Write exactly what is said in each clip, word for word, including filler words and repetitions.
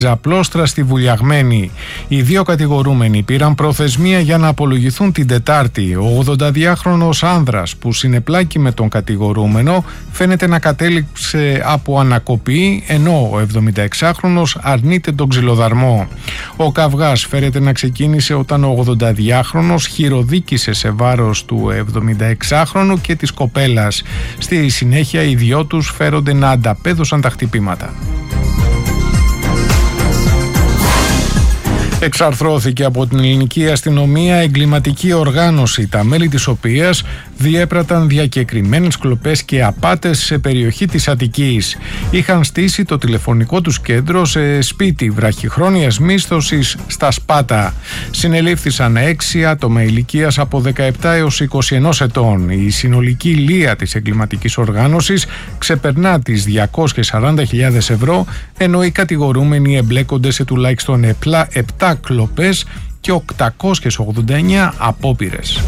Απλόστρα στη Βουλιαγμένη. Οι δύο κατηγορούμενοι πήραν προθεσμία για να απολογηθούν την Τετάρτη. Ο ογδονταδυάχρονος άνδρας που συνεπλάκη με τον κατηγορούμενο φαίνεται να κατέληξε από ανακοπή, ενώ ο εβδομηνταεξάχρονος αρνείται τον ξυλοδαρμό. Ο καυγάς φέρεται να ξεκίνησε όταν ο ογδονταδυάχρονος χειροδίκησε σε βάρος του εβδομηνταεξάχρονου και της κοπέλας. Στη συνέχεια οι δυο τους φέρονται να ανταπέδωσαν τα χτυπήματα. Εξαρθρώθηκε από την ελληνική αστυνομία εγκληματική οργάνωση, τα μέλη της οποίας διέπραταν διακεκριμένες κλοπές και απάτες σε περιοχή της Αττικής. Είχαν στήσει το τηλεφωνικό τους κέντρο σε σπίτι βραχυχρόνιας μίσθωσης στα Σπάτα. Συνελήφθησαν έξι άτομα ηλικίας από δεκαεπτά έως είκοσι ένα ετών. Η συνολική λία της εγκληματικής οργάνωσης ξεπερνά τις διακόσιες σαράντα χιλιάδες ευρώ, ενώ οι κατηγορούμενοι εμπλέκονται σε τουλάχιστον επτά κλοπές και οκτακόσιες ογδόντα εννέα απόπειρες.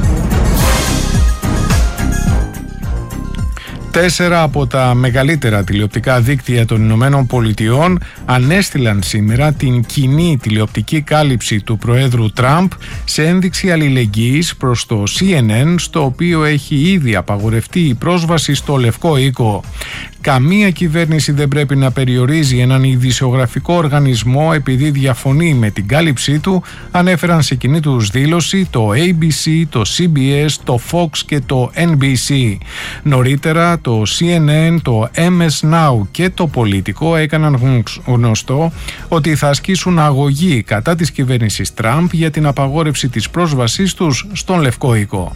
Τέσσερα από τα μεγαλύτερα τηλεοπτικά δίκτυα των Ηνωμένων Πολιτειών ανέστειλαν σήμερα την κοινή τηλεοπτική κάλυψη του Προέδρου Τραμπ σε ένδειξη αλληλεγγύης προς το σι εν εν, στο οποίο έχει ήδη απαγορευτεί η πρόσβαση στο Λευκό Οίκο. Καμία κυβέρνηση δεν πρέπει να περιορίζει έναν ειδησιογραφικό οργανισμό επειδή διαφωνεί με την κάλυψή του, ανέφεραν σε κοινή τους δήλωση το έι μπι σι, το σι μπι ες, το Fox και το εν μπι σι. Νωρίτερα το σι εν εν, το εμ ες Now και το Πολιτικό έκαναν γνωστό ότι θα ασκήσουν αγωγή κατά της κυβέρνησης Τραμπ για την απαγόρευση της πρόσβασής τους στον Λευκό Οίκο.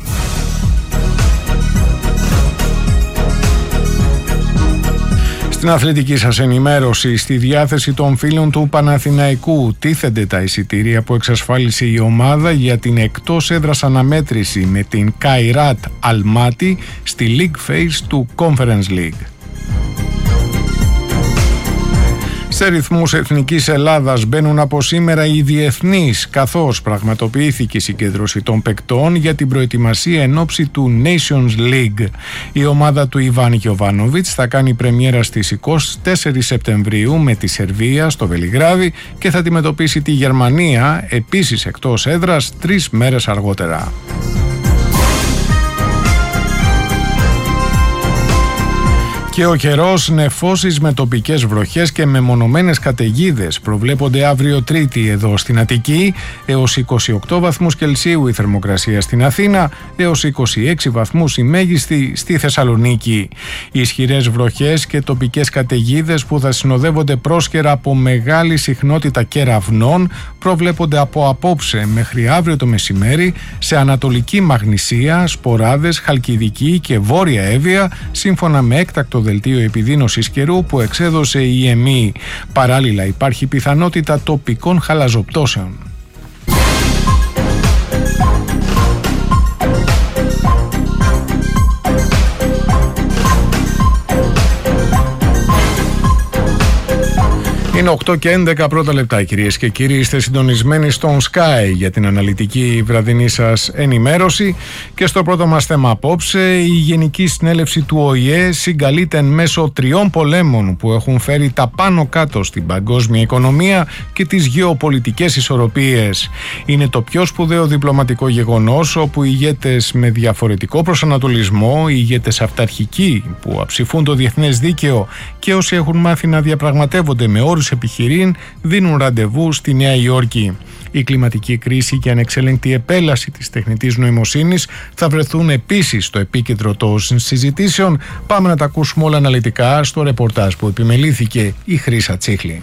Στην αθλητική σας ενημέρωση, στη διάθεση των φίλων του Παναθηναϊκού τίθενται τα εισιτήρια που εξασφάλισε η ομάδα για την εκτός έδρας αναμέτρηση με την Καϊράτ Αλμάτι στη League Phase του Conference League. Σε ρυθμούς Εθνικής Ελλάδας μπαίνουν από σήμερα οι διεθνείς, καθώς πραγματοποιήθηκε η συγκέντρωση των παικτών για την προετοιμασία εν ώψη του Nations League. Η ομάδα του Ιβάν Γιοβάνοβιτς θα κάνει πρεμιέρα στις εικοστή τέταρτη Σεπτεμβρίου με τη Σερβία στο Βελιγράδι και θα αντιμετωπίσει τη Γερμανία, επίσης εκτός έδρας, τρεις μέρες αργότερα. Και ο καιρός, νεφώσεις με τοπικές βροχές και μεμονωμένες καταιγίδες προβλέπονται αύριο Τρίτη εδώ στην Αττική, έως είκοσι οκτώ βαθμούς Κελσίου η θερμοκρασία στην Αθήνα, έως είκοσι έξι βαθμούς η μέγιστη στη Θεσσαλονίκη. Οι ισχυρές βροχές και τοπικές καταιγίδες που θα συνοδεύονται πρόσκαιρα από μεγάλη συχνότητα κεραυνών προβλέπονται από απόψε μέχρι αύριο το μεσημέρι σε Ανατολική Μαγνησία, Σποράδες, Χαλκιδική και Βόρεια Εύβοια, σύμφωνα με έκτακτο δελτίο επιδείνωσης καιρού που εξέδωσε η ΕΜΗ. Παράλληλα υπάρχει πιθανότητα τοπικών χαλαζοπτώσεων. Είναι οκτώ και έντεκα πρώτα λεπτά, κυρίες και κύριοι. Είστε συντονισμένοι στον Sky για την αναλυτική βραδινή σας ενημέρωση. Και στο πρώτο μας θέμα απόψε, η Γενική Συνέλευση του Ο Η Ε συγκαλείται εν μέσω τριών πολέμων που έχουν φέρει τα πάνω κάτω στην παγκόσμια οικονομία και τις γεωπολιτικές ισορροπίες. Είναι το πιο σπουδαίο διπλωματικό γεγονός όπου οι ηγέτες με διαφορετικό προσανατολισμό, οι ηγέτες αυταρχικοί που αψηφούν το διεθνές δίκαιο και όσοι έχουν μάθει να διαπραγματεύονται με όρους επιχειρήν, δίνουν ραντεβού στη Νέα Υόρκη. Η κλιματική κρίση και η ανεξέλεγκτη επέλαση της τεχνητής νοημοσύνης θα βρεθούν επίσης στο επίκεντρο των συζητήσεων. Πάμε να τα ακούσουμε όλα αναλυτικά στο ρεπορτάζ που επιμελήθηκε η Χρύσα Τσίχλη.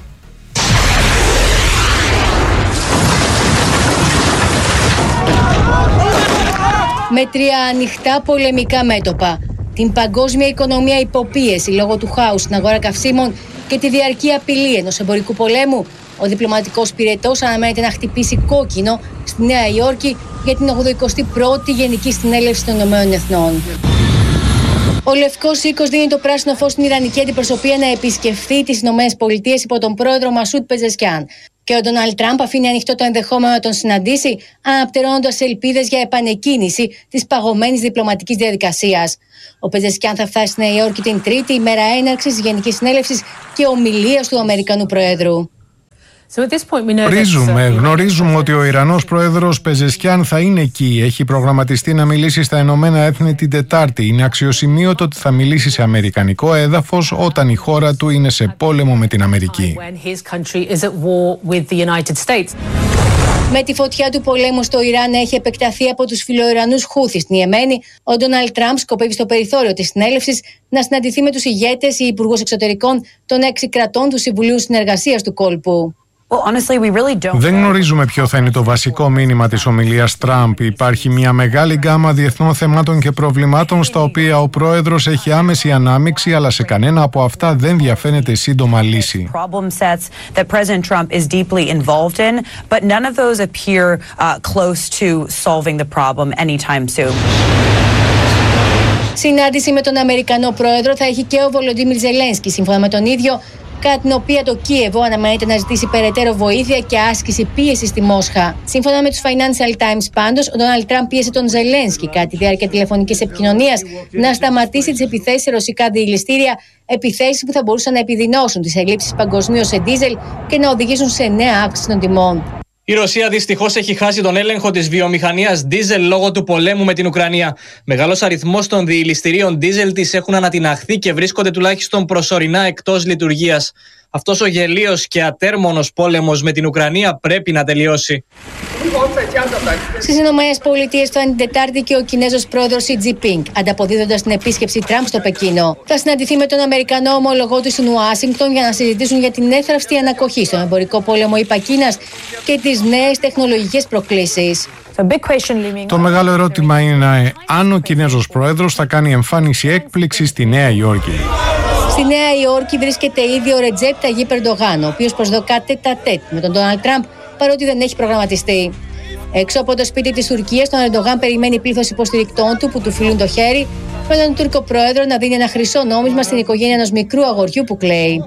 Με τρία ανοιχτά πολεμικά μέτωπα, την παγκόσμια οικονομία υποπίεση λόγω του χάους στην αγορά καυσίμων και τη διαρκή απειλή ενός εμπορικού πολέμου, ο διπλωματικός πυρετός αναμένεται να χτυπήσει κόκκινο στη Νέα Υόρκη για την ογδοηκοστή πρώτη Γενική Συνέλευση των Ηνωμένων Εθνών. Ο Λευκός Οίκος δίνει το πράσινο φως στην Ιρανική αντιπροσωπεία να επισκεφθεί τις Ηνωμένες Πολιτείες υπό τον πρόεδρο Μασούτ Πεζεσκιάν. Και ο Ντόναλντ Τραμπ αφήνει ανοιχτό το ενδεχόμενο να τον συναντήσει, αναπτερώνοντας ελπίδες για επανεκκίνηση της παγωμένης διπλωματικής διαδικασίας. Ο Πεζεσκιάν θα φτάσει στη Νέα Υόρκη την Τρίτη, ημέρα έναρξης της Γενικής Συνέλευσης και ομιλίας του Αμερικανού Προέδρου. Γνωρίζουμε, γνωρίζουμε ότι ο Ιρανός πρόεδρος Πεζεσκιάν θα είναι εκεί. Έχει προγραμματιστεί να μιλήσει στα Ηνωμένα Έθνη την Τετάρτη. Είναι αξιοσημείωτο ότι θα μιλήσει σε αμερικανικό έδαφος όταν η χώρα του είναι σε πόλεμο με την Αμερική. Με τη φωτιά του πολέμου στο Ιράν να έχει επεκταθεί από τους φιλοϊρανούς Χούθι στην Ιεμένη, ο Ντόναλντ Τραμπ σκοπεύει στο περιθώριο της συνέλευσης να συναντηθεί με τους ηγέτες ή υπουργούς εξωτερικών των έξι κρατών του Συμβουλίου Συνεργασίας του Κόλπου. Δεν γνωρίζουμε ποιο θα είναι το βασικό μήνυμα της ομιλίας Τραμπ. Υπάρχει μια μεγάλη γκάμα διεθνών θεμάτων και προβλημάτων στα οποία ο πρόεδρος έχει άμεση ανάμειξη, αλλά σε κανένα από αυτά δεν διαφαίνεται σύντομα λύση. Συνάντηση με τον Αμερικανό πρόεδρο θα έχει και ο Βολοντίμιρ Ζελένσκι, σύμφωνα με τον ίδιο, κατά την οποία το Κίεβο αναμένεται να ζητήσει περαιτέρω βοήθεια και άσκηση πίεση στη Μόσχα. Σύμφωνα με τους Financial Times, πάντως, ο Ντόναλντ Τραμπ πίεσε τον Ζελένσκι κατά τη διάρκεια τηλεφωνικής επικοινωνίας να σταματήσει τις επιθέσεις σε ρωσικά διελιστήρια, επιθέσεις που θα μπορούσαν να επιδεινώσουν τις ελλείψεις παγκοσμίως σε ντίζελ και να οδηγήσουν σε νέα αύξηση των τιμών. Η Ρωσία δυστυχώς έχει χάσει τον έλεγχο της βιομηχανίας ντίζελ λόγω του πολέμου με την Ουκρανία. Μεγάλος αριθμός των διηλιστηρίων ντίζελ της έχουν ανατιναχθεί και βρίσκονται τουλάχιστον προσωρινά εκτός λειτουργίας. Αυτός ο γελίος και ατέρμονος πόλεμος με την Ουκρανία πρέπει να τελειώσει. Στις Ηνωμένες Πολιτείες θα είναι την Τετάρτη και ο Κινέζος πρόεδρος Σι Τζινπίνγκ, ανταποδίδοντας την επίσκεψη Τραμπ στο Πεκίνο. Θα συναντηθεί με τον Αμερικανό ομολογό του στην Ουάσιγκτον για να συζητήσουν για την εύθραυστη ανακοχή στον εμπορικό πόλεμο ΙΠΑ-Κίνας και τις νέες τεχνολογικές προκλήσεις. Το μεγάλο ερώτημα είναι αν ο Κινέζος πρόεδρος θα κάνει εμφάνιση έκπληξη στη Νέα Υόρκη. Στη Νέα Υόρκη βρίσκεται ήδη ο Ρετζέπ Ταγίπ Ερντογάν, ο οποίος προσδοκά τέτα-τέτ με τον Ντόναλντ Τραμπ, παρότι δεν έχει προγραμματιστεί. Έξω από το σπίτι της Τουρκίας, τον Ερντογάν περιμένει πλήθος υποστηρικτών του που του φιλούν το χέρι, με τον Τούρκο πρόεδρο να δίνει ένα χρυσό νόμισμα στην οικογένεια ενός μικρού αγοριού που κλαίει.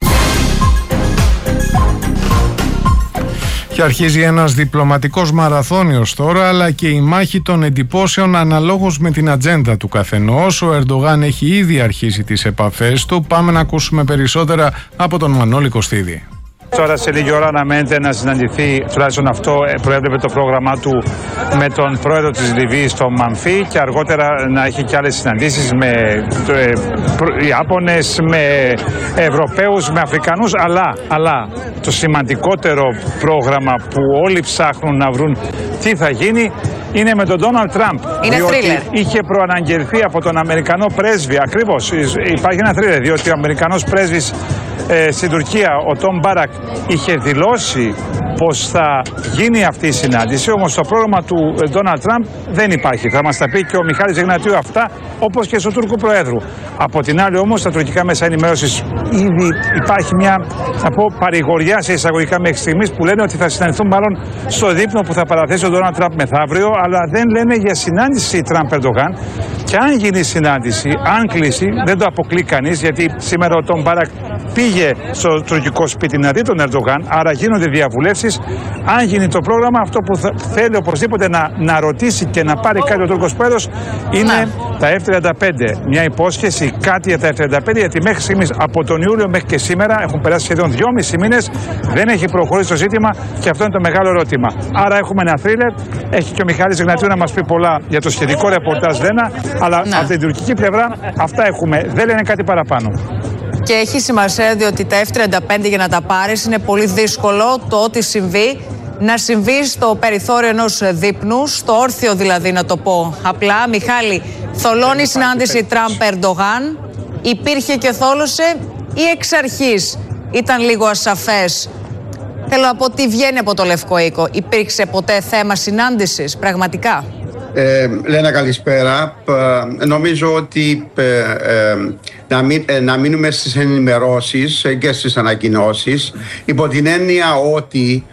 Και αρχίζει ένας διπλωματικός μαραθώνιος τώρα, αλλά και η μάχη των εντυπώσεων αναλόγως με την ατζέντα του καθενός. Ο Ερντογάν έχει ήδη αρχίσει τις επαφές του. Πάμε να ακούσουμε περισσότερα από τον Μανώλη Κωστίδη. Τώρα σε λίγη ώρα αναμένεται να συναντηθεί, τουλάχιστον αυτό προέβλεπε το πρόγραμμά του, με τον πρόεδρο της Λιβύης, τον Μανφή, και αργότερα να έχει και άλλες συναντήσεις με ε, Ιάπωνες, με Ευρωπαίους, με Αφρικανούς, αλλά, αλλά το σημαντικότερο πρόγραμμα που όλοι ψάχνουν να βρουν τι θα γίνει είναι με τον Ντόναλντ Τραμπ. Είναι θρίλερ. Είχε προαναγγελθεί από τον Αμερικανό πρέσβη, ακριβώς, υπάρχει ένα θρίλερ, διότι ο Αμερικανός πρέσβης ε, στην Τουρκία, ο Τόμ Μπάρακ, είχε δηλώσει πως θα γίνει αυτή η συνάντηση, όμως το πρόγραμμα του Ντόναλντ Τραμπ δεν υπάρχει. Θα μας τα πει και ο Μιχάλης Εγνατίου αυτά, όπως και στο Τούρκου Προέδρου. Από την άλλη όμως, στα τουρκικά μέσα ενημέρωσης ήδη υπάρχει μια, να πω, παρηγοριά σε εισαγωγικά μέχρι στιγμής, που λένε ότι θα συναντηθούν μάλλον στο δείπνο που θα παραθέσει ο Ντόναλντ Τραμπ μεθαύριο, αλλά δεν λένε για συνάντηση Τραμπ-Ερντογάν. Και αν γίνει η συνάντηση, αν κλείσει, δεν το αποκλεί κανείς, γιατί σήμερα ο Τόμ Μπάρακ πήγε στο τουρκικό σπίτι να δει τον Ερντογάν, άρα γίνονται διαβουλεύσεις. Αν γίνει το πρόγραμμα, αυτό που θα θέλει οπωσδήποτε να, να ρωτήσει και να πάρει κάτι ο Τούρκος πρόεδρος είναι ναι. τα εφ τριάντα πέντε. Μια υπόσχεση, κάτι για τα εφ τριάντα πέντε, γιατί μέχρι στιγμής, από τον Ιούλιο μέχρι και σήμερα, έχουν περάσει σχεδόν δυόμισι μήνες, δεν έχει προχωρήσει το ζήτημα και αυτό είναι το μεγάλο ερώτημα. Άρα έχουμε ένα θρίλερ. Έχει και ο Μιχάλης Εγνατίου να μας πει πολλά για το σχετικό ρεπορτάζ Δένα, αλλά ναι. από την τουρκική πλευρά αυτά έχουμε. Δεν λένε κάτι παραπάνω. Και έχει σημασία, διότι τα εφ τριάντα πέντε για να τα πάρεις είναι πολύ δύσκολο το ότι συμβεί να συμβεί στο περιθώριο ενός δείπνου, στο όρθιο δηλαδή, να το πω απλά. Μιχάλη, θολώνει συνάντηση Τραμπ-Ερντογάν, υπήρχε και θόλωσε ή εξ αρχής ήταν λίγο ασαφές? Θέλω να πω τι βγαίνει από το Λευκό Οίκο. Υπήρξε ποτέ θέμα συνάντησης, πραγματικά? Ε, Λένα, καλησπέρα. Ε, νομίζω ότι ε, ε, να, μην, ε, να μείνουμε στις ενημερώσεις και στις ανακοινώσεις, υπό την έννοια ότι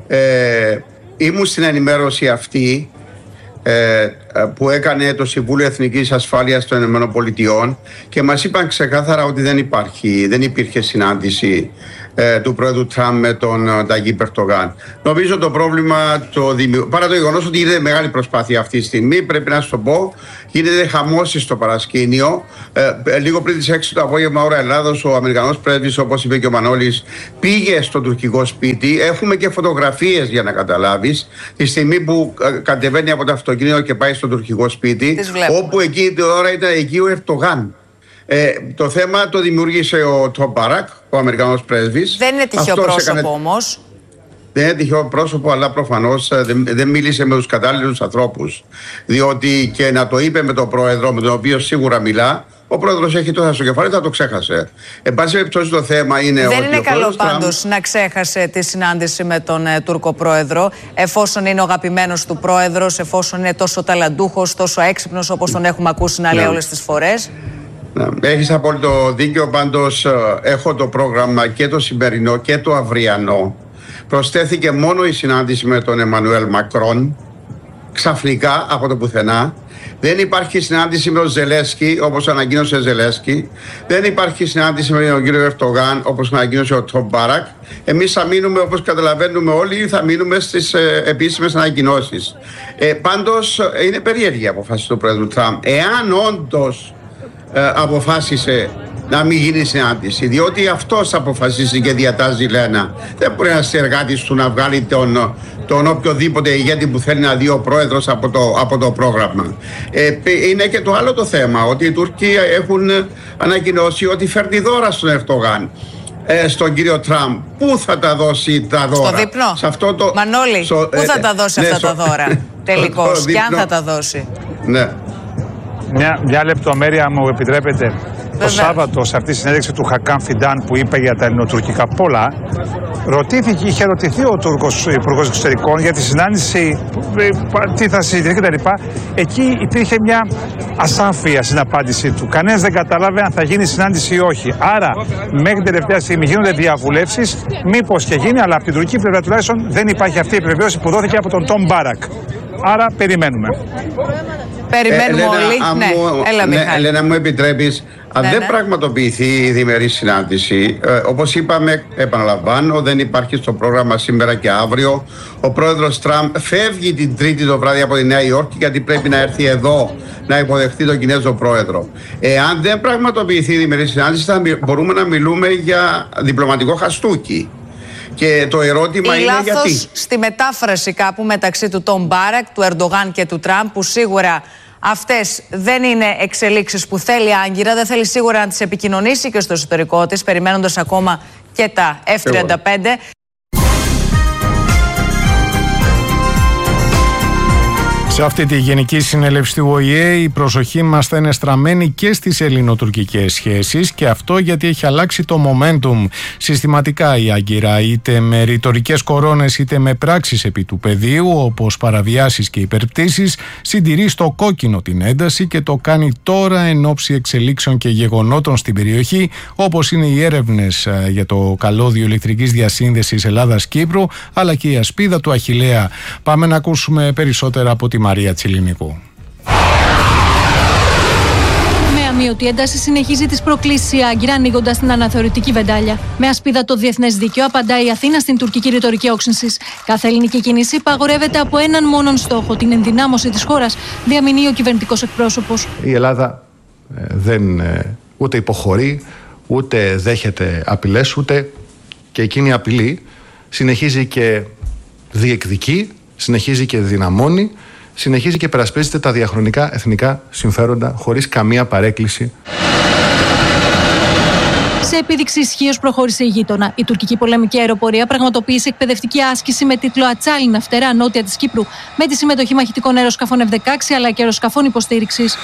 ε, ήμουν στην ενημέρωση αυτή ε, που έκανε το Συμβούλιο Εθνικής Ασφάλειας των ΗΠΑ και μας είπαν ξεκάθαρα ότι δεν, υπάρχει, δεν υπήρχε συνάντηση ε, του πρόεδρου Τραμπ με τον Ταγίπ Ερντογάν. Νομίζω το πρόβλημα, το δημιου... παρά το γεγονός ότι γίνεται μεγάλη προσπάθεια αυτή τη στιγμή, πρέπει να σου το πω, γίνεται χαμός στο παρασκήνιο. Ε, λίγο πριν τις έξι το απόγευμα ώρα Ελλάδος, ο Αμερικανός πρέσβης, όπως είπε και ο Μανώλης, πήγε στο τουρκικό σπίτι. Έχουμε και φωτογραφίες για να καταλάβεις. Τη στιγμή που κατεβαίνει από το αυτοκίνητο και πάει στο τουρκικό σπίτι, όπου εκεί τώρα ήταν εκεί ο Ερντογάν. Ε, το θέμα το δημιούργησε ο Τόμ Μπάρακ, ο Αμερικανός πρέσβης. Δεν είναι τυχαίο πρόσωπο έκανε... όμως. Δεν είναι τυχαίο πρόσωπο, αλλά προφανώς δεν, δεν μίλησε με τους κατάλληλους ανθρώπους. Διότι και να το είπε με τον πρόεδρο, με τον οποίο σίγουρα μιλά, ο πρόεδρος έχει τόσα στο κεφάλι, θα το ξέχασε. Εν πάση περιπτώσει το θέμα είναι δεν ότι. Δεν είναι καλό πάντως Τραμπ... να ξέχασε τη συνάντηση με τον ε, Τούρκο πρόεδρο, εφόσον είναι ο αγαπημένος του πρόεδρος, εφόσον είναι τόσο ταλαντούχος, τόσο έξυπνος όπως τον έχουμε ακούσει να λέει όλες τις φορές. Έχεις απόλυτο δίκιο, πάντως έχω το πρόγραμμα και το σημερινό και το αυριανό. Προσθέθηκε μόνο η συνάντηση με τον Εμμανουέλ Μακρόν, ξαφνικά από το πουθενά. Δεν υπάρχει συνάντηση με τον Ζελένσκι, όπως ανακοίνωσε ο Ζελένσκι. Δεν υπάρχει συνάντηση με τον κύριο Ερντογάν, όπως ανακοίνωσε ο Τόμ Μπάρακ. Εμείς θα μείνουμε, όπως καταλαβαίνουμε όλοι, θα μείνουμε στις ε, επίσημες ανακοινώσεις. Ε, πάντως είναι περίεργη η αποφάση του πρόεδρου Τραμπ. Εάν όντως ε, αποφάσισε να μην γίνει συνάντηση, διότι αυτός αποφασίζει και διατάζει, Λένα. Δεν μπορεί ένας συνεργάτης του να βγάλει τον, τον οποιοδήποτε ηγέτη που θέλει να δει ο πρόεδρος από το, από το πρόγραμμα. Ε, είναι και το άλλο το θέμα, ότι οι Τούρκοι έχουν ανακοινώσει ότι φέρνει δώρα στον Ερντογάν. Ε, στον κύριο Τραμπ. Πού θα τα δώσει τα δώρα? Στο δείπνο. Σε αυτό το... Μανώλη, στο... πού θα τα δώσει ναι, αυτά στο... τα δώρα τελικώς και αν θα τα δώσει? Ναι. Μια, μια λεπτομέρεια μου επιτρέπετε. Βέβαια. Το Σάββατο, σε αυτή τη συνέντευξη του Χακάν Φιντάν που είπε για τα ελληνοτουρκικά πολλά, ρωτήθηκε, είχε ρωτηθεί ο Τούρκος Υπουργός Εξωτερικών για τη συνάντηση, τι θα συζητηθεί κτλ. Εκεί υπήρχε μια ασάφεια στην απάντησή του. Κανένας δεν κατάλαβε αν θα γίνει συνάντηση ή όχι. Άρα, μέχρι την τελευταία στιγμή γίνονται διαβουλεύσεις, μήπως και γίνει, αλλά από την τουρκική πλευρά τουλάχιστον δεν υπάρχει αυτή η επιβεβαίωση που δόθηκε από τον Τόμ Μπάρακ. Άρα, περιμένουμε. Περιμένουμε ε, όλοι. Ελένα, ναι, μου, έλα, ναι, Ελένα, μου επιτρέπεις, αν ναι, δεν ναι. πραγματοποιηθεί η διμερή συνάντηση, ε, όπως είπαμε, επαναλαμβάνω, δεν υπάρχει στο πρόγραμμα σήμερα και αύριο. Ο πρόεδρος Τραμπ φεύγει την Τρίτη το βράδυ από τη Νέα Υόρκη, γιατί πρέπει να έρθει εδώ να υποδεχτεί τον Κινέζο πρόεδρο. Εάν δεν πραγματοποιηθεί η διμερή συνάντηση, θα μπορούμε να μιλούμε για διπλωματικό χαστούκι. Και το ερώτημα ή είναι λάθος γιατί. Στη μετάφραση κάπου μεταξύ του Τόμ Μπάρακ, του Ερντογάν και του Τραμπ, που σίγουρα αυτές δεν είναι εξελίξεις που θέλει Άγκυρα, δεν θέλει σίγουρα να τις επικοινωνήσει και στο εσωτερικό της, περιμένοντας ακόμα και τα εφ τριάντα πέντε. Σε αυτή τη Γενική Συνέλευση του Ο Η Ε η προσοχή μας θα είναι στραμμένη και στις ελληνοτουρκικές σχέσεις, και αυτό γιατί έχει αλλάξει το momentum. Συστηματικά η Άγκυρα, είτε με ρητορικές κορώνες είτε με πράξεις επί του πεδίου, όπως παραβιάσεις και υπερπτήσεις, συντηρεί στο κόκκινο την ένταση και το κάνει τώρα εν ώψη εξελίξεων και γεγονότων στην περιοχή, όπως είναι οι έρευνες για το καλώδιο ηλεκτρικής διασύνδεσης Ελλάδας-Κύπρου, αλλά και η ασπίδα του Αχιλλέα. Πάμε να ακούσουμε περισσότερα από τη Μαρία Τσιλινικού. Με αμείωτη ένταση συνεχίζει τις προκλήσεις η Άγκυρα, ανοίγοντας την αναθεωρητική βεντάλια. Με ασπίδα το διεθνές δίκαιο, απαντάει η Αθήνα στην τουρκική ρητορική όξυνσης. Κάθε ελληνική κίνηση παγορεύεται από έναν μόνον στόχο, την ενδυνάμωση της χώρας, διαμηνύει ο κυβερνητικός εκπρόσωπος. Η Ελλάδα ε, δεν ε, ούτε υποχωρεί, ούτε δέχεται απειλές, ούτε και εκείνη η απειλή συνεχίζει και διεκδικεί, συνεχίζει και δυναμώνει, συνεχίζει και περασπίζεται τα διαχρονικά εθνικά συμφέροντα χωρίς καμία παρέκκληση. Σε επίδειξη ισχύως προχώρησε η γείτονα. Η τουρκική πολεμική αεροπορία πραγματοποίησε εκπαιδευτική άσκηση με τίτλο Ατσάλινα φτερά νότια της Κύπρου, με τη συμμετοχή μαχητικών αεροσκαφών εφ δεκαέξι αλλά και αεροσκαφών υποστήριξης.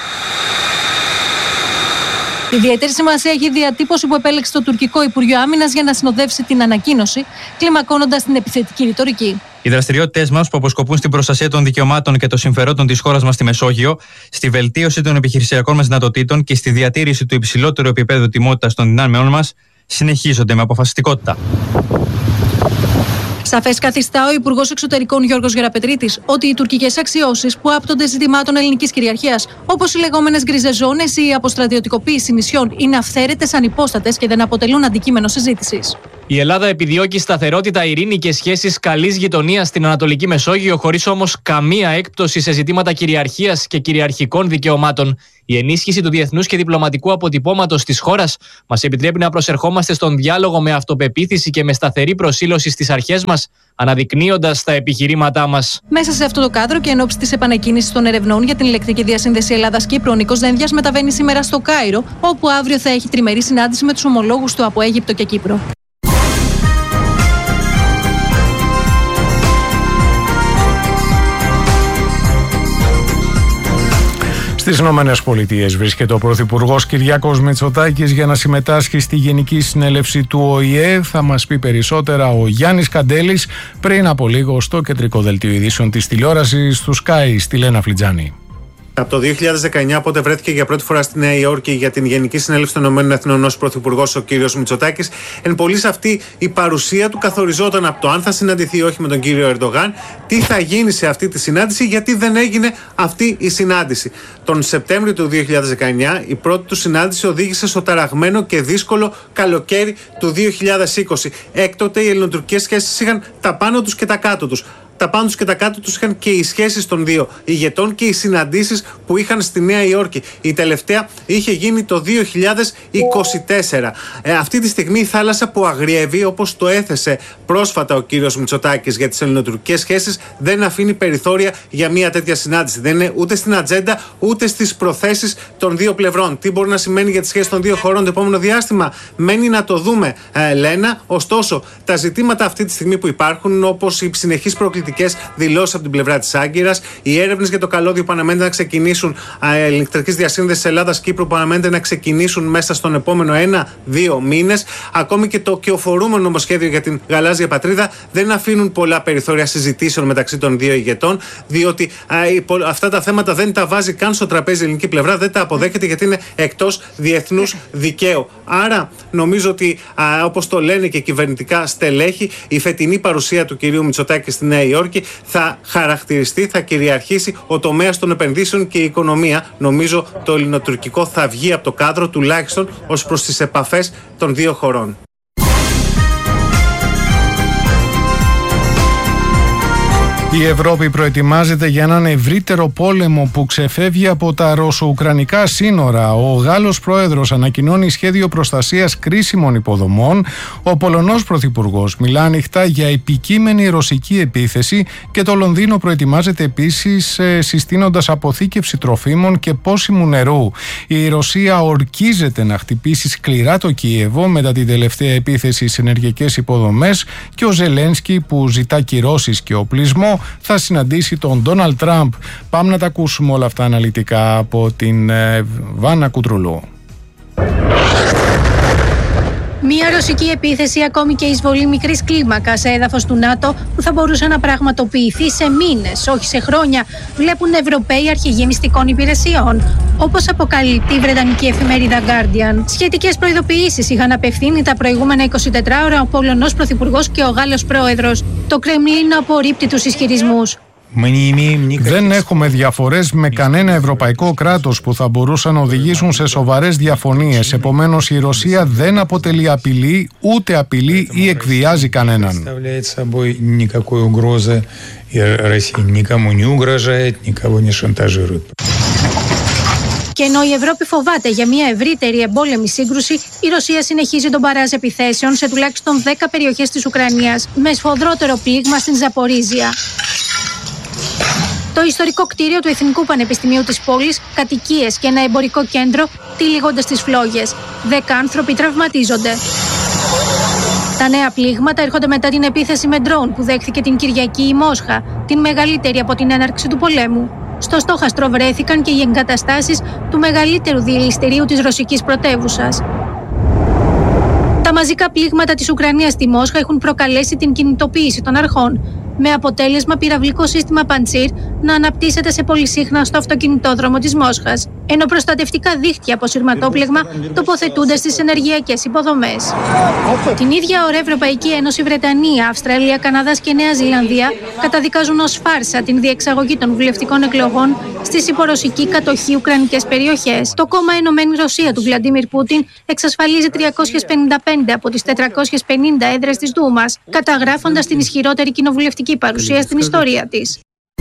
Ιδιαίτερη σημασία έχει η διατύπωση που επέλεξε το τουρκικό Υπουργείο Άμυνας για να συνοδεύσει την ανακοίνωση, κλιμακώνοντας την επιθετική ρητορική. Οι δραστηριότητες μας, που αποσκοπούν στην προστασία των δικαιωμάτων και των συμφερόντων της χώρας μας στη Μεσόγειο, στη βελτίωση των επιχειρησιακών μας δυνατοτήτων και στη διατήρηση του υψηλότερου επίπεδου τιμότητας των δυνάμεών μας, συνεχίζονται με αποφασιστικότητα. Σαφές καθιστά ο Υπουργός Εξωτερικών Γιώργος Γεραπετρίτης ότι οι τουρκικές αξιώσεις που άπτονται ζητημάτων ελληνικής κυριαρχίας, όπως οι λεγόμενες γκρίζες ζώνες ή η αποστρατιωτικοποίηση νησιών, είναι αυθαίρετες, ανυπόστατες και δεν αποτελούν αντικείμενο συζήτησης. Η Ελλάδα επιδιώκει σταθερότητα, ειρήνη και σχέσεις καλής γειτονίας στην Ανατολική Μεσόγειο, χωρίς όμως καμία έκπτωση σε ζητήματα κυριαρχίας και κυριαρχικών δικαιωμάτων. Η ενίσχυση του διεθνούς και διπλωματικού αποτυπώματος της χώρας μας επιτρέπει να προσερχόμαστε στον διάλογο με αυτοπεποίθηση και με σταθερή προσήλωση στις αρχές μας, αναδεικνύοντας τα επιχειρήματά μας. Μέσα σε αυτό το κάδρο και εν ώψη της επανεκκίνησης των ερευνών για την ηλεκτρική διασύνδεση Ελλάδας-Κύπρου, ο Νίκος Δένδιας μεταβαίνει σήμερα στο Κάιρο, όπου αύριο θα έχει τριμερή συνάντηση με τους ομολόγους του από Αίγυπτο και Κύπρο. Στις Ηνωμένες Πολιτείες βρίσκεται ο Πρωθυπουργός Κυριάκος Μητσοτάκης για να συμμετάσχει στη Γενική Συνέλευση του Ο Η Ε. Θα μας πει περισσότερα ο Γιάννης Καντέλης πριν από λίγο στο κεντρικό δελτίο ειδήσεων της τηλεόρασης του Sky, στη Λένα Φλιτζάνη. Από το δύο χιλιάδες δεκαεννιά, πότε βρέθηκε για πρώτη φορά στη Νέα Υόρκη για την Γενική Συνέλευση των Ηνωμένων Εθνών ως Πρωθυπουργός ο κύριος Μητσοτάκης, εν πολλής αυτή η παρουσία του καθοριζόταν από το αν θα συναντηθεί ή όχι με τον κύριο Ερντογάν, τι θα γίνει σε αυτή τη συνάντηση, γιατί δεν έγινε αυτή η συνάντηση. Τον Σεπτέμβριο του δύο χιλιάδες δεκαεννιά, η πρώτη του συνάντηση οδήγησε στο ταραγμένο και δύσκολο καλοκαίρι του δύο χιλιάδες είκοσι. Έκτοτε οι ελληνοτουρκικές σχέσεις είχαν τα πάνω τους και τα κάτω τους. Τα πάνω τους και τα κάτω τους είχαν και οι σχέσεις των δύο ηγετών και οι συναντήσεις που είχαν στη Νέα Υόρκη. Η τελευταία είχε γίνει το δύο χιλιάδες είκοσι τέσσερα. Ε, αυτή τη στιγμή η θάλασσα που αγριεύει, όπως το έθεσε πρόσφατα ο κύριος Μητσοτάκης για τις ελληνοτουρκικές σχέσεις, δεν αφήνει περιθώρια για μια τέτοια συνάντηση. Δεν είναι ούτε στην ατζέντα ούτε στις προθέσεις των δύο πλευρών. Τι μπορεί να σημαίνει για τις σχέσεις των δύο χωρών το επόμενο διάστημα, μένει να το δούμε, ε, Λένα. Ωστόσο, τα ζητήματα αυτή τη στιγμή που υπάρχουν, όπως οι συνεχείς προκλητικές δηλώσεις από την πλευρά της Άγκυρας, οι έρευνες για το καλώδιο που αναμένεται να ξεκινήσουν, ηλεκτρικής διασύνδεσης Ελλάδας-Κύπρου που αναμένεται να ξεκινήσουν μέσα στον επόμενο ένα-δύο μήνες, ακόμη και το κυοφορούμενο νομοσχέδιο για την γαλάζια πατρίδα, δεν αφήνουν πολλά περιθώρια συζητήσεων μεταξύ των δύο ηγετών, διότι α, αυτά τα θέματα δεν τα βάζει καν στο τραπέζι η ελληνική πλευρά, δεν τα αποδέχεται γιατί είναι εκτός διεθνούς δικαίου. Άρα, νομίζω ότι όπως το λένε και κυβερνητικά στελέχη, η φετινή παρουσία του κυρίου Μητσοτάκη στη Νέα Υόρκη θα χαρακτηριστεί, θα κυριαρχήσει ο τομέας των επενδύσεων και η οικονομία. Νομίζω το ελληνοτουρκικό θα βγει από το κάδρο, τουλάχιστον ως προς τις επαφές των δύο χωρών. Η Ευρώπη προετοιμάζεται για έναν ευρύτερο πόλεμο που ξεφεύγει από τα ρωσο-ουκρανικά σύνορα. Ο Γάλλος πρόεδρος ανακοινώνει σχέδιο προστασίας κρίσιμων υποδομών. Ο Πολωνός πρωθυπουργός μιλά ανοιχτά για επικείμενη ρωσική επίθεση και το Λονδίνο προετοιμάζεται επίσης συστήνοντας αποθήκευση τροφίμων και πόσιμου νερού. Η Ρωσία ορκίζεται να χτυπήσει σκληρά το Κίεβο μετά την τελευταία επίθεση σε ενεργειακές υποδομές και ο Ζελένσκι, που ζητά κυρώσεις και οπλισμό, θα συναντήσει τον Ντόναλντ Τραμπ. Πάμε να τα ακούσουμε όλα αυτά αναλυτικά από την ε, Βάνα Κουτρουλού. Μία ρωσική επίθεση, ακόμη και εισβολή μικρής κλίμακας σε έδαφος του ΝΑΤΟ, που θα μπορούσε να πραγματοποιηθεί σε μήνες, όχι σε χρόνια, βλέπουν Ευρωπαίοι αρχηγοί μυστικών υπηρεσιών. Όπως αποκαλύπτει η βρετανική εφημερίδα Guardian. Σχετικές προειδοποιήσεις είχαν απευθύνει τα προηγούμενα εικοσιτέσσερις ώρα ο Πολωνός πρωθυπουργός και ο Γάλλος πρόεδρος. Το Κρεμλίνο απορρίπτει τους ισχυρισμούς. Δεν έχουμε διαφορές με κανένα ευρωπαϊκό κράτος που θα μπορούσαν να οδηγήσουν σε σοβαρές διαφωνίες. Επομένως, η Ρωσία δεν αποτελεί απειλή, ούτε απειλεί ή εκβιάζει κανέναν. Και ενώ η Ευρώπη φοβάται για μια ευρύτερη εμπόλεμη σύγκρουση, η Ρωσία συνεχίζει τον μπαράζ επιθέσεων σε τουλάχιστον δέκα περιοχές της Ουκρανίας, με σφοδρότερο πλήγμα στην Ζαπορίζια. Το ιστορικό κτίριο του Εθνικού Πανεπιστημίου της πόλης, κατοικίες και ένα εμπορικό κέντρο τυλίγονται στις φλόγες. Δέκα άνθρωποι τραυματίζονται. Τα νέα πλήγματα έρχονται μετά την επίθεση με ντρόουν που δέχθηκε την Κυριακή η Μόσχα, την μεγαλύτερη από την έναρξη του πολέμου. Στο στόχαστρο βρέθηκαν και οι εγκαταστάσεις του μεγαλύτερου διελιστηρίου της ρωσικής πρωτεύουσας. Τα μαζικά πλήγματα της Ουκρανίας στη Μόσχα έχουν προκαλέσει την κινητοποίηση των αρχών, με αποτέλεσμα πυραυλικό σύστημα Παντσίρ να αναπτύσσεται σε πολυσύχναστο αυτοκινητόδρομο της Μόσχας. ενώ προστατευτικά δίχτυα από σειρματόπλεγμα τοποθετούνται στις ενεργειακές υποδομές. Την ίδια ώρα, Ευρωπαϊκή Ένωση, Βρετανία, Αυστραλία, Καναδάς και Νέα Ζηλανδία καταδικάζουν ως φάρσα την διεξαγωγή των βουλευτικών εκλογών στις υπορωσική κατοχή ουκρανικές περιοχές. Το κόμμα Ενωμένη Ρωσία του Βλαντίμιρ Πούτιν εξασφαλίζει τριακόσιες πενήντα πέντε από τις τετρακόσιες πενήντα έδρες της Δούμας, καταγράφοντας την ισχυρότερη κοινοβουλευτική παρουσία στην ιστορία της.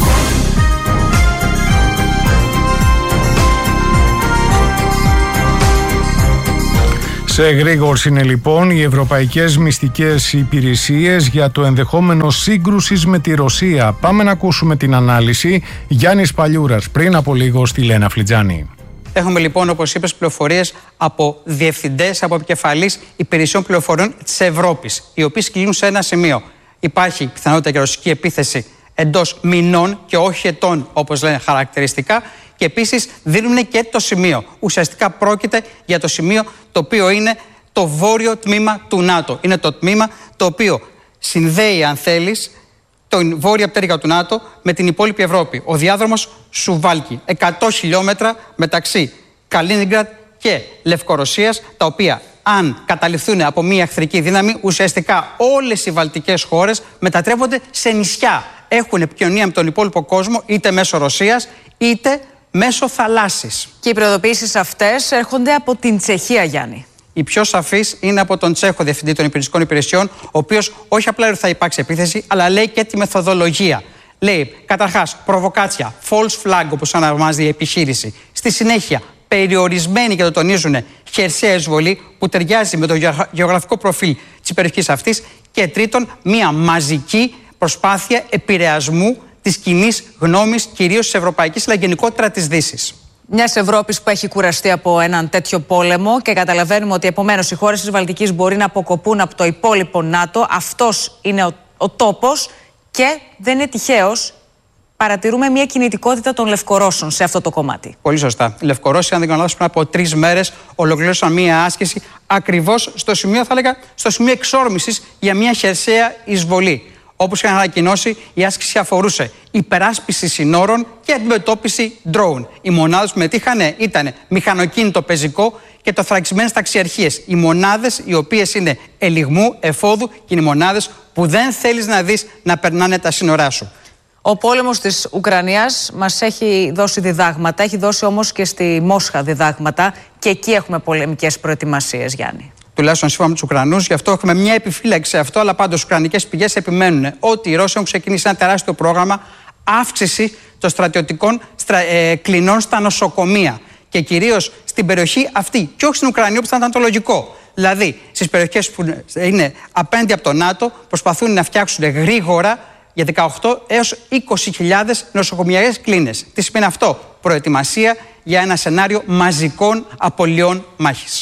Σε εγρήγορση είναι λοιπόν οι ευρωπαϊκές μυστικές υπηρεσίες για το ενδεχόμενο σύγκρουσης με τη Ρωσία. Πάμε να ακούσουμε την ανάλυση. Γιάννης Παλιούρας πριν από λίγο στη Λένα Φλιτζάνη. Έχουμε λοιπόν, όπως είπες, πληροφορίες από διευθυντές, από επικεφαλείς υπηρεσιών πληροφοριών της Ευρώπης, οι οποίοι κλείνουν σε ένα σημείο. Υπάρχει πιθανότητα για ρωσική επίθεση εντός μηνών και όχι ετών, όπως λένε χαρακτηριστικά, και επίσης δίνουν και το σημείο. Ουσιαστικά πρόκειται για το σημείο το οποίο είναι το βόρειο τμήμα του ΝΑΤΟ. Είναι το τμήμα το οποίο συνδέει, αν θέλεις, την βόρεια πτέρυγα του ΝΑΤΟ με την υπόλοιπη Ευρώπη. Ο διάδρομος Σουβάλκι, εκατό χιλιόμετρα μεταξύ Καλίνιγκραντ και Λευκορωσίας, τα οποία αν καταληφθούν από μια εχθρική δύναμη, ουσιαστικά όλες οι βαλτικές χώρες μετατρέπονται σε νησιά. Έχουν επικοινωνία με τον υπόλοιπο κόσμο, είτε μέσω Ρωσίας, είτε μέσω θαλάσσης. Και οι προειδοποιήσεις αυτές έρχονται από την Τσεχία, Γιάννη. Η πιο σαφής είναι από τον Τσέχο Διευθυντή των Υπηρεσικών Υπηρεσιών, ο οποίος όχι απλά θα υπάρξει επίθεση, αλλά λέει και τη μεθοδολογία. Λέει καταρχάς προβοκάτσια, false flag όπως ονομάζεται η επιχείρηση. Στη συνέχεια, περιορισμένη, και το τονίζουν, χερσαία εισβολή που ταιριάζει με το γεωγραφικό προφίλ της περιοχής αυτής. Και τρίτον, μια μαζική προσπάθεια επηρεασμού της κοινής γνώμης, κυρίως της ευρωπαϊκής, αλλά γενικότερα της Δύσης. Μιας Ευρώπης που έχει κουραστεί από έναν τέτοιο πόλεμο, και καταλαβαίνουμε ότι επομένως οι χώρες της Βαλτικής μπορεί να αποκοπούν από το υπόλοιπο ΝΑΤΟ. Αυτός είναι ο, ο τόπος, και δεν είναι τυχαίος. Παρατηρούμε μια κινητικότητα των Λευκορώσων σε αυτό το κομμάτι. Πολύ σωστά. Οι Λευκορώσοι, αν δεν κάνω λάθος, πριν από τρεις μέρες ολοκλήρωσαν μια άσκηση ακριβώς στο σημείο, θα έλεγα, στο σημείο εξόρμησης για μια χερσαία εισβολή. Όπως είχαν ανακοινώσει, η άσκηση αφορούσε υπεράσπιση συνόρων και αντιμετώπιση drone. Οι μονάδες που μετήχαν ήταν μηχανοκίνητο πεζικό και τοθρακισμένες ταξιαρχίες. Οι μονάδες οι οποίες είναι ελιγμού, εφόδου, και είναι οι μονάδες που δεν θέλεις να δεις να περνάνε τα σύνορά σου. Ο πόλεμος της Ουκρανίας μας έχει δώσει διδάγματα, έχει δώσει όμως και στη Μόσχα διδάγματα, και εκεί έχουμε πολεμικές προετοιμασίες, Γιάννη. Τουλάχιστον σύμφωνα με τους Ουκρανούς, γι' αυτό έχουμε μια επιφύλαξη σε αυτό, αλλά πάντως οι ουκρανικές πηγές επιμένουν ότι οι Ρώσοι έχουν ξεκινήσει ένα τεράστιο πρόγραμμα αύξηση των στρατιωτικών στρα, ε, κλινών στα νοσοκομεία. Και κυρίως στην περιοχή αυτή, και όχι στην Ουκρανία, όπως θα ήταν το λογικό. Δηλαδή, στις περιοχές που είναι απέναντι από το ΝΑΤΟ, προσπαθούν να φτιάξουν γρήγορα για δεκαοκτώ έως είκοσι χιλιάδες νοσοκομιακές κλίνες. Τι σημαίνει αυτό? Προετοιμασία για ένα σενάριο μαζικών απολειών μάχης.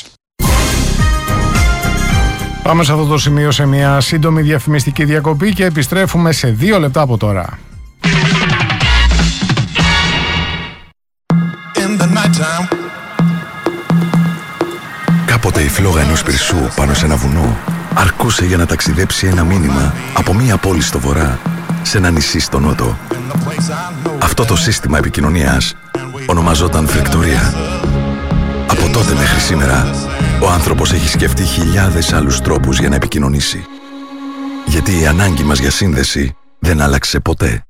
Πάμε σε αυτό το σημείο σε μια σύντομη διαφημιστική διακοπή και επιστρέφουμε σε δύο λεπτά από τώρα. Κάποτε η φλόγα ενός πυρσού πάνω σε ένα βουνό αρκούσε για να ταξιδέψει ένα μήνυμα από μία πόλη στο βορρά σε ένα νησί στο νότο. Αυτό το σύστημα επικοινωνίας ονομαζόταν φρεκτορία. Από τότε μέχρι σήμερα, ο άνθρωπος έχει σκεφτεί χιλιάδες άλλους τρόπους για να επικοινωνήσει. Γιατί η ανάγκη μας για σύνδεση δεν άλλαξε ποτέ.